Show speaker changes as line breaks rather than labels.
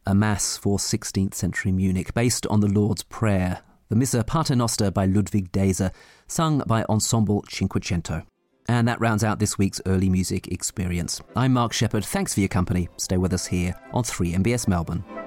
a mass for 16th century Munich based on the Lord's Prayer, the Missa Paternoster by Ludwig Deser, sung by Ensemble Cinquecento. And that rounds out this week's Early Music Experience. I'm Mark Shepherd. Thanks for your company. Stay with us here on 3MBS Melbourne.